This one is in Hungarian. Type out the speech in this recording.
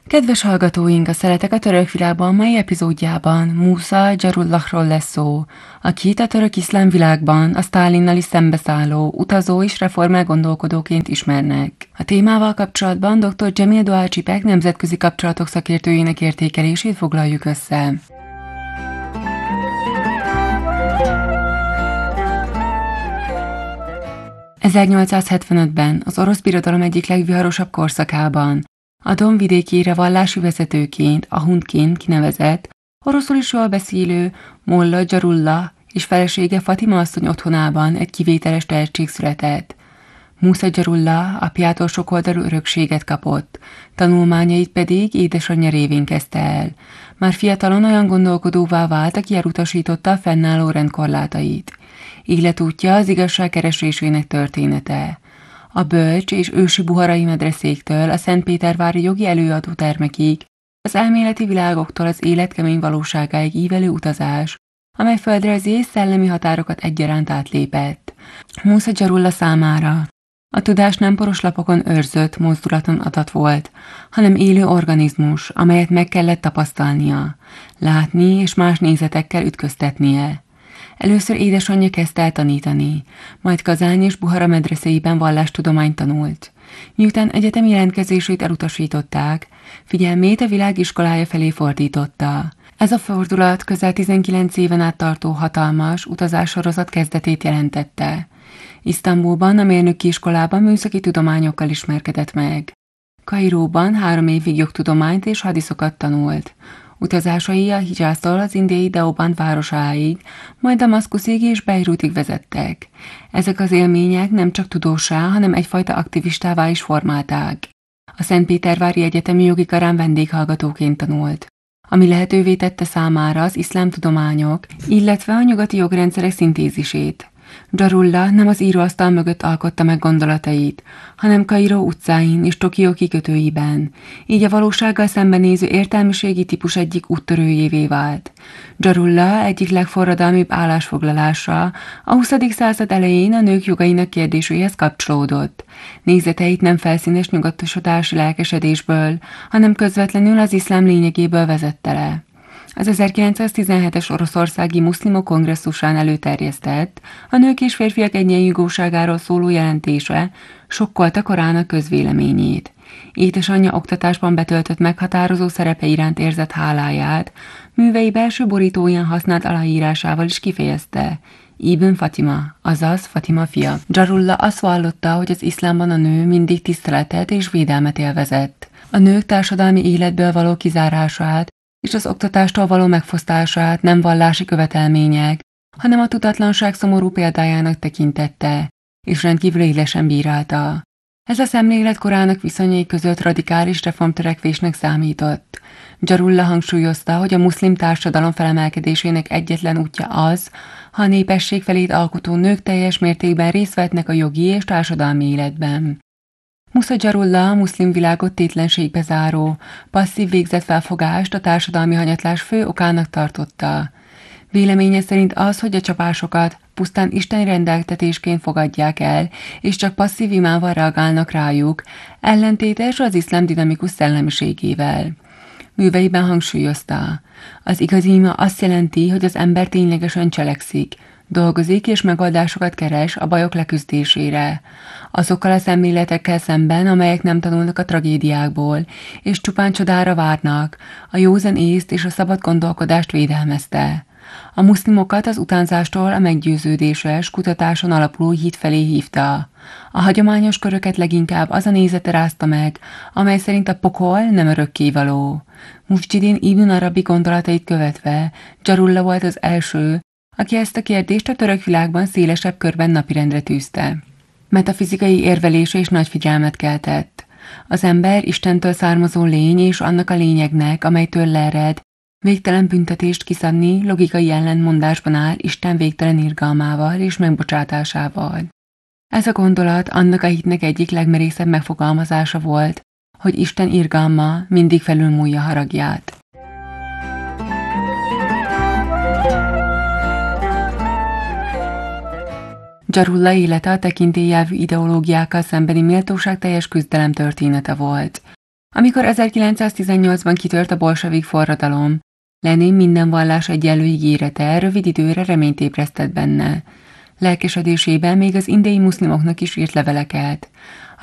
Kedves hallgatóink, a Szeretek a török világban mai epizódjában Musa Jarullahról lesz szó, akit a török iszlám világban a Sztálinnal is szembeszálló, utazó és reformer gondolkodóként ismernek. A témával kapcsolatban dr. Cemil Doğaçipek nemzetközi kapcsolatok szakértőjének értékelését foglaljuk össze. ...1875-ben az orosz birodalom egyik legviharosabb korszakában a Don vidékére vallási vezetőként, ahuntként kinevezett, oroszul is jól beszélő Molla Jarullah és felesége Fatima asszony otthonában egy kivételes tehetség született. Musa Jarullah apjától sokoldalú örökséget kapott, tanulmányait pedig édesanyja révén kezdte el. Már fiatalon olyan gondolkodóvá vált, aki elutasította a fennálló rendkorlátait. Életútja az igazság keresésének története. A bölcs és ősi buharai medreszéktől a Szentpétervári jogi előadó termekig, az elméleti világoktól az élet kemény valóságáig ívelő utazás, amely földrajzi és szellemi határokat egyaránt átlépett. Musa Jarullah számára a tudás nem poros lapokon őrzött, mozdulaton adat volt, hanem élő organizmus, amelyet meg kellett tapasztalnia, látni és más nézetekkel ütköztetnie. Először édesanyja kezdte el tanítani, majd Kazány és Buhara medreszéiben vallástudományt tanult. Miután egyetemi jelentkezését elutasították, figyelmét a világiskolája felé fordította. Ez a fordulat közel 19 éven át tartó hatalmas utazássorozat kezdetét jelentette. Isztambulban a mérnöki iskolában műszaki tudományokkal ismerkedett meg. Kairóban 3 évig jogtudományt és hadiszokat tanult. Utazásai a Hijáztól az indiai Deoband városáig, majd Damaszkuszig és Beirutig vezettek. Ezek az élmények nem csak tudóssá, hanem egyfajta aktivistává is formálták. A Szentpétervári Egyetemi Jogi Karán vendéghallgatóként tanult, ami lehetővé tette számára az iszlám tudományok, illetve a nyugati jogrendszerek szintézisét. Jarullah nem az íróasztal mögött alkotta meg gondolatait, hanem Kairó utcáin és Tokió kikötőiben, így a valósággal szembenéző értelmiségi típus egyik úttörőjévé vált. Jarullah egyik legforradalmibb állásfoglalása a 20. század elején a nők jogainak kérdéséhez kapcsolódott. Nézeteit nem felszínes nyugatosodási lelkesedésből, hanem közvetlenül az iszlám lényegéből vezette le. Az 1917-es oroszországi muszlimok kongresszusán előterjesztett, a nők és férfiak egyenjogúságáról szóló jelentése sokkolta korának közvéleményét. Édesanyja oktatásban betöltött meghatározó szerepe iránt érzett háláját, művei belső borítóján használt aláírásával is kifejezte. Ibn Fatima, azaz Fatima fia. Jarullah azt vallotta, hogy az iszlámban a nő mindig tiszteletet és védelmet élvezett. A nők társadalmi életből való kizárását és az oktatástól való megfosztását nem vallási követelmények, hanem a tudatlanság szomorú példájának tekintette, és rendkívül élesen bírálta. Ez a szemlélet korának viszonyai között radikális reformtörekvésnek számított. Jarullah hangsúlyozta, hogy a muszlim társadalom felemelkedésének egyetlen útja az, ha a népesség felét alkotó nők teljes mértékben részt vehetnek a jogi és társadalmi életben. Musa Jarullah a muszlim világot tétlenségbe záró, passzív végzetfelfogást a társadalmi hanyatlás fő okának tartotta. Véleménye szerint az, hogy a csapásokat pusztán isteni rendeltetésként fogadják el, és csak passzív imával reagálnak rájuk, ellentétes az iszlám dinamikus szellemiségével. Műveiben hangsúlyozta, az igazi ima azt jelenti, hogy az ember ténylegesen cselekszik, dolgozik és megoldásokat keres a bajok leküzdésére, azokkal a szemléletekkel szemben, amelyek nem tanulnak a tragédiákból, és csupán csodára várnak, a józan észt és a szabad gondolkodást védelmezte. A muszlimokat az utánzástól a meggyőződéses, kutatáson alapuló hit felé hívta. A hagyományos köröket leginkább az a nézete rázta meg, amely szerint a pokol nem örökkévaló. Mufjidin Ibn Arabi gondolatait követve Jarullah volt az első, aki ezt a kérdést a török világban szélesebb körben napirendre tűzte. Metafizikai érvelése is nagy figyelmet keltett. Az ember Istentől származó lény és annak a lényegnek, amelytől ered, végtelen büntetést kiszabni logikai ellentmondásban áll Isten végtelen irgalmával és megbocsátásával. Ez a gondolat annak a hitnek egyik legmerészebb megfogalmazása volt, hogy Isten irgalma mindig felülmúlja haragját. Jarullah élete a tekintélyelvű ideológiákkal szembeni méltóságteljes küzdelem története volt. Amikor 1918-ban kitört a bolsevik forradalom, Lenin minden vallás egyenlő ígérete rövid időre reményt ébresztett benne. Lelkesedésében még az indiai muszlimoknak is írt leveleket.